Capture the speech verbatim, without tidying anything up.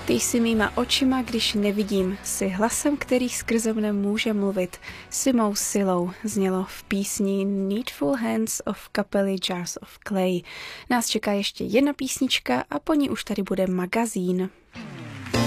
Ty jsi mýma očima, když nevidím, jsi hlasem, který skrze mne může mluvit. Jsi mou silou, znělo v písni Needful Hands of kapely Jars of Clay. Nás čeká ještě jedna písnička a po ní už tady bude magazín.